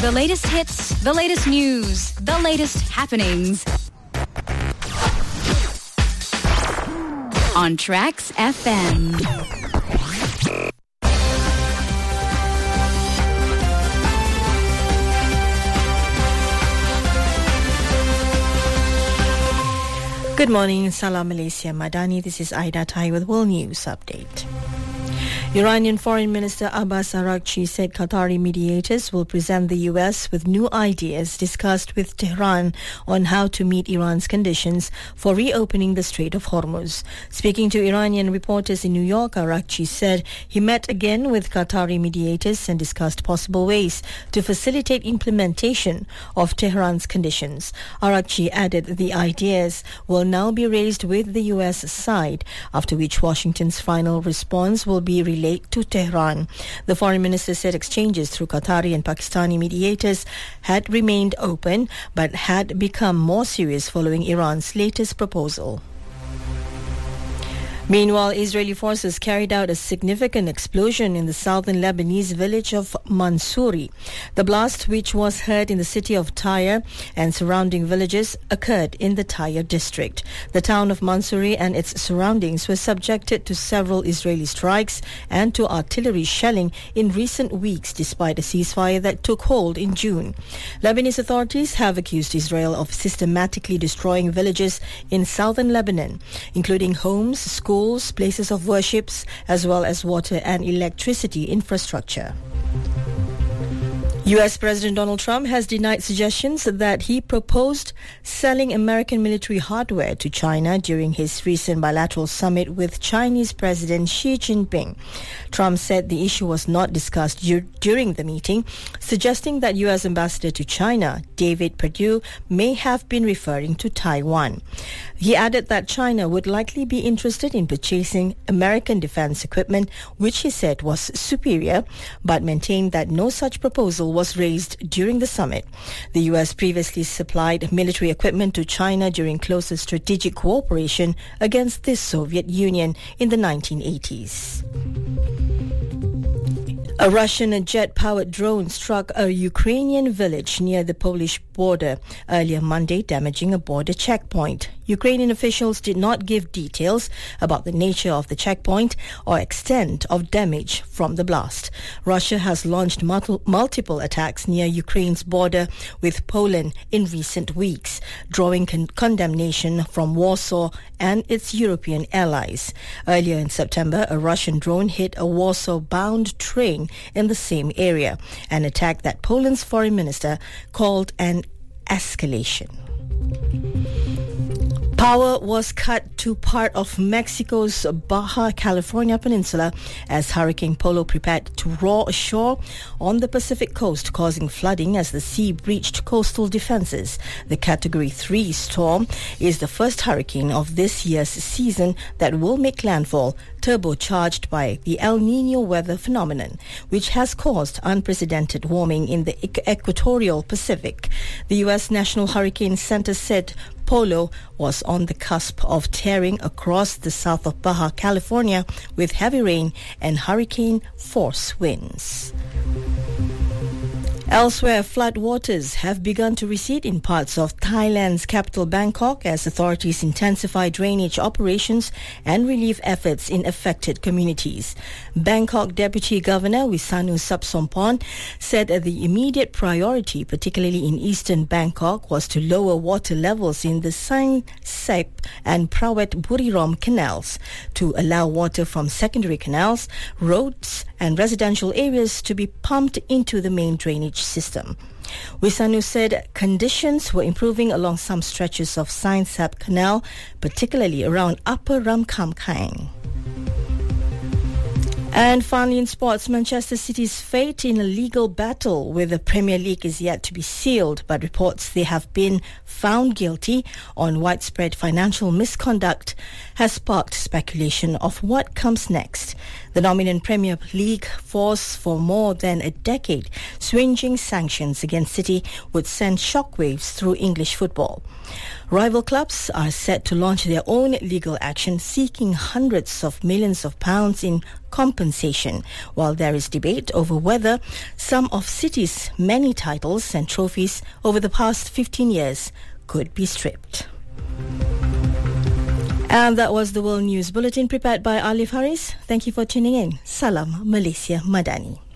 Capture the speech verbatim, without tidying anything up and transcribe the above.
The latest hits, the latest news, the latest happenings. On Tracks F M. Good morning, Salam Malaysia Madani. This is Aida Tai with World News Update. Iranian Foreign Minister Abbas Araghchi said Qatari mediators will present the U S with new ideas discussed with Tehran on how to meet Iran's conditions for reopening the Strait of Hormuz. Speaking to Iranian reporters in New York, Araghchi said he met again with Qatari mediators and discussed possible ways to facilitate implementation of Tehran's conditions. Araghchi added the ideas will now be raised with the U S side, after which Washington's final response will be released to Tehran. The foreign minister said exchanges through Qatari and Pakistani mediators had remained open but had become more serious following Iran's latest proposal. Meanwhile, Israeli forces carried out a significant explosion in the southern Lebanese village of Mansouri. The blast, which was heard in the city of Tyre and surrounding villages, occurred in the Tyre district. The town of Mansouri and its surroundings were subjected to several Israeli strikes and to artillery shelling in recent weeks, despite a ceasefire that took hold in June. Lebanese authorities have accused Israel of systematically destroying villages in southern Lebanon, including homes, schools, places of worships, as well as water and electricity infrastructure. U S President Donald Trump has denied suggestions that he proposed selling American military hardware to China during his recent bilateral summit with Chinese President Xi Jinping. Trump said the issue was not discussed dur- during the meeting, suggesting that U S Ambassador to China, David Perdue, may have been referring to Taiwan. He added that China would likely be interested in purchasing American defense equipment, which he said was superior, but maintained that no such proposal was raised during the summit. The U S previously supplied military equipment to China during closer strategic cooperation against the Soviet Union in the nineteen eighties. A Russian jet-powered drone struck a Ukrainian village near the Polish border earlier Monday, damaging a border checkpoint. Ukrainian officials did not give details about the nature of the checkpoint or extent of damage from the blast. Russia has launched multi- multiple attacks near Ukraine's border with Poland in recent weeks, drawing con- condemnation from Warsaw and its European allies. Earlier in September, a Russian drone hit a Warsaw-bound train in the same area, an attack that Poland's foreign minister called an escalation. Power was cut to part of Mexico's Baja California peninsula as Hurricane Polo prepared to roar ashore on the Pacific coast, causing flooding as the sea breached coastal defenses. The Category three storm is the first hurricane of this year's season that will make landfall, turbocharged by the El Niño weather phenomenon, which has caused unprecedented warming in the equatorial Pacific. The U S National Hurricane Center said Polo was on the cusp of tearing across the south of Baja California with heavy rain and hurricane force winds. Elsewhere, flood waters have begun to recede in parts of Thailand's capital Bangkok as authorities intensify drainage operations and relief efforts in affected communities. Bangkok Deputy Governor Wisanu Sapsompon said that the immediate priority, particularly in eastern Bangkok, was to lower water levels in the Sang Sep and Prawet Buriram canals to allow water from secondary canals, roads and residential areas to be pumped into the main drainage system. Wisanu said conditions were improving along some stretches of Sang Sep Canal, particularly around Upper Ramkhamkang. And finally in sports, Manchester City's fate in a legal battle with the Premier League is yet to be sealed, but reports they have been found guilty on widespread financial misconduct has sparked speculation of what comes next. The dominant Premier League force for more than a decade, swinging sanctions against City would send shockwaves through English football. Rival clubs are set to launch their own legal action seeking hundreds of millions of pounds in compensation, while there is debate over whether some of City's many titles and trophies over the past fifteen years could be stripped. And that was the World News Bulletin prepared by Alif Haris. Thank you for tuning in. Salam Malaysia Madani.